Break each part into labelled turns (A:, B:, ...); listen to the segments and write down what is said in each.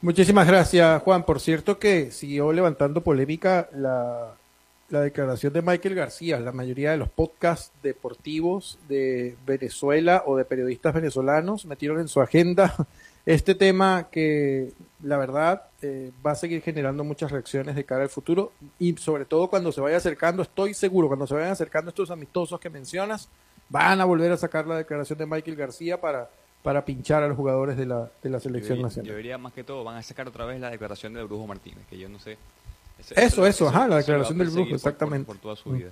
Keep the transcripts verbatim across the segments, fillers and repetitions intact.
A: Muchísimas gracias, Juan. Por cierto que siguió levantando polémica la, la declaración de Michael García. La mayoría de los podcasts deportivos de Venezuela o de periodistas venezolanos metieron en su agenda este tema que, la verdad, eh, va a seguir generando muchas reacciones de cara al futuro y sobre todo cuando se vaya acercando, estoy seguro, cuando se vayan acercando estos amistosos que mencionas, van a volver a sacar la declaración de Michael García para para pinchar a los jugadores de la, de la selección
B: yo,
A: nacional.
B: Yo diría más que todo, van a sacar otra vez la declaración del Brujo Martínez, que yo no sé.
A: Eso, eso, eso, ajá, la declaración del Brujo, exactamente.
B: Por, por, por toda su vida.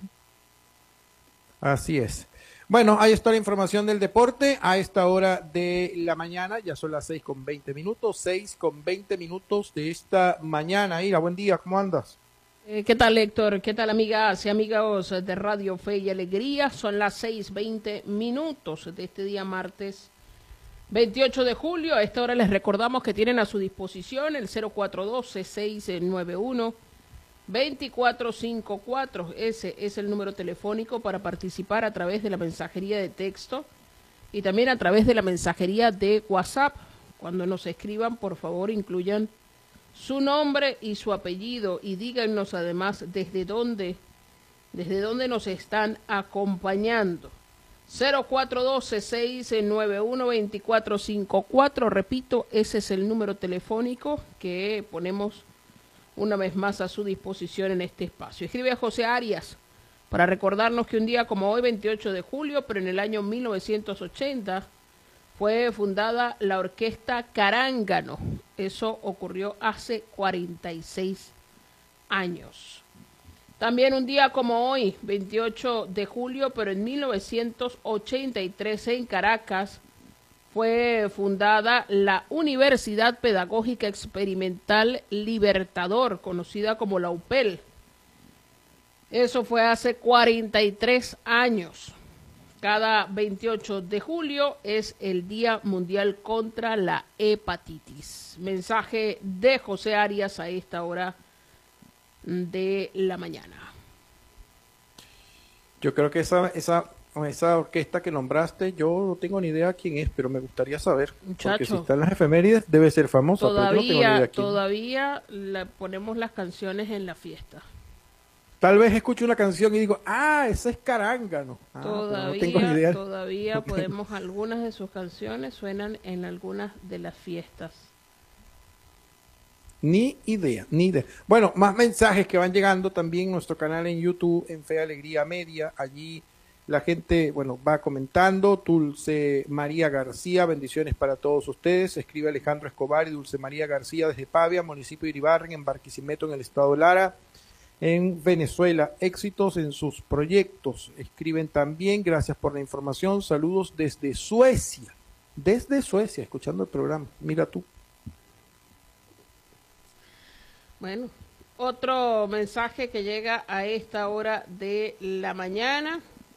A: Así es. Bueno, ahí está la información del deporte a esta hora de la mañana, ya son las seis con veinte minutos, seis con veinte minutos de esta mañana. Ira, buen día, ¿cómo andas?
C: Eh, ¿Qué tal, Héctor? ¿Qué tal, amigas y amigos de Radio Fe y Alegría? Son las seis veinte minutos de este día martes veintiocho de julio. A esta hora les recordamos que tienen a su disposición el cero cuatro uno dos, seis nueve uno, dos cuatro cinco cuatro. Ese es el número telefónico para participar a través de la mensajería de texto y también a través de la mensajería de WhatsApp. Cuando nos escriban, por favor, incluyan su nombre y su apellido y díganos además desde dónde, desde dónde nos están acompañando. cero cuatro uno dos, seis nueve uno, dos cuatro cinco cuatro, repito, ese es el número telefónico que ponemos una vez más a su disposición en este espacio. Escribe a José Arias para recordarnos que un día como hoy, veintiocho de julio, pero en el año mil novecientos ochenta, fue fundada la Orquesta Carángano. Eso ocurrió hace cuarenta y seis años. También un día como hoy, veintiocho de julio, pero en mil novecientos ochenta y tres en Caracas, fue fundada la Universidad Pedagógica Experimental Libertador, conocida como la U P E L. Eso fue hace cuarenta y tres años. Cada veintiocho de julio es el Día Mundial contra la Hepatitis. Mensaje de José Arias a esta hora de la mañana.
A: Yo creo que esa esa esa orquesta que nombraste, yo no tengo ni idea quién es, pero me gustaría saber.
C: Muchacho,
A: porque si está en las efemérides, debe ser famosa.
C: Todavía,
A: pero yo no tengo ni idea quién.
C: todavía le ponemos las canciones en la fiesta.
A: Tal vez escucho una canción y digo, ah, esa es Carángano. Ah,
C: todavía,
A: no tengo ni idea.
C: todavía podemos, algunas de sus canciones suenan en algunas de las fiestas.
A: Ni idea, ni idea. Bueno, más mensajes que van llegando también en nuestro canal en YouTube, en Fe Alegría Media. Allí la gente, bueno, va comentando. Dulce María García, bendiciones para todos ustedes. Escribe Alejandro Escobar y Dulce María García desde Pavia, municipio de Iribarren, en Barquisimeto, en el estado de Lara, en Venezuela. Éxitos en sus proyectos. Escriben también, gracias por la información. Saludos desde Suecia. Desde Suecia, escuchando el programa. Mira tú.
C: Bueno, otro mensaje que llega a esta hora de la mañana.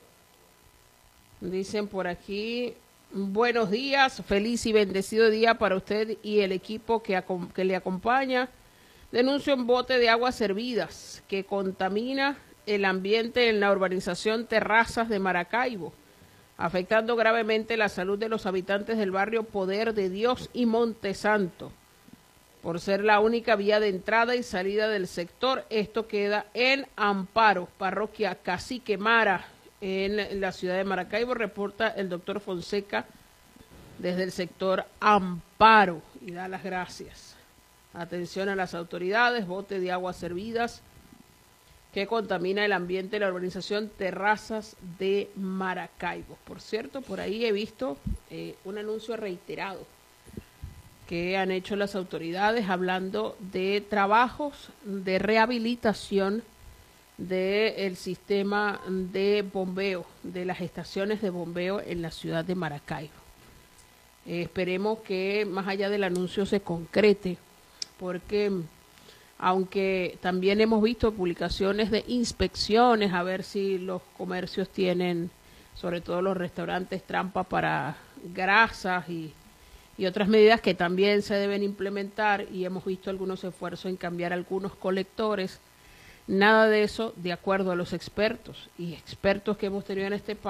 C: Dicen por aquí, buenos días, feliz y bendecido día para usted y el equipo que, que le acompaña. Denuncio un bote de aguas servidas que contamina el ambiente en la urbanización Terrazas de Maracaibo, afectando gravemente la salud de los habitantes del barrio Poder de Dios y Montesanto. Por ser la única vía de entrada y salida del sector, esto queda en Amparo, parroquia Cacique Mara, en la ciudad de Maracaibo, reporta el doctor Fonseca desde el sector Amparo y da las gracias. Atención a las autoridades, bote de aguas servidas que contamina el ambiente de la urbanización Terrazas de Maracaibo. Por cierto, por ahí he visto eh, un anuncio reiterado que han hecho las autoridades hablando de trabajos de rehabilitación del sistema de bombeo, de las estaciones de bombeo en la ciudad de Maracaibo. Eh, esperemos que más allá del anuncio se concrete, porque aunque también hemos visto publicaciones de inspecciones a ver si los comercios tienen, sobre todo los restaurantes, trampa para grasas y y otras medidas que también se deben implementar, y hemos visto algunos esfuerzos en cambiar algunos colectores. Nada de eso de acuerdo a los expertos y expertos que hemos tenido en este país.